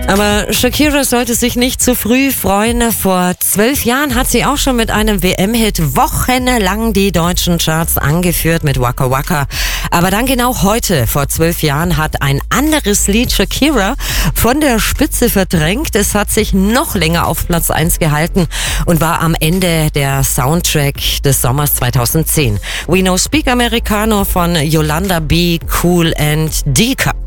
Aber Shakira sollte sich nicht zu früh freuen. Vor 12 Jahren hat sie auch schon mit einem WM-Hit wochenlang die deutschen Charts angeführt mit Waka Waka. Aber dann genau heute, vor 12 Jahren, hat ein anderes Lied Shakira von der Spitze verdrängt. Es hat sich noch länger auf Platz 1 gehalten und war am Ende der Soundtrack des Sommers 2010. We No Speak Americano von Yolanda B, Cool and Dika.